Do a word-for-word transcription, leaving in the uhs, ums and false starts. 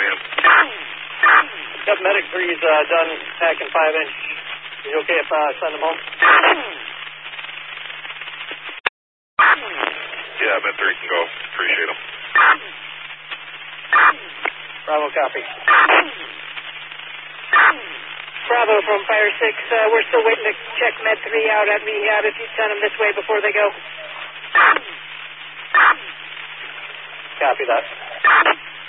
am. Yep, medic three's uh, done packing five inch. Is it okay if I uh, send him home? Yeah, med three can go. Appreciate him. Bravo, copy. Bravo from Fire six. Uh, we're still waiting to check Med three out at rehab if you send them this way before they go. Copy that.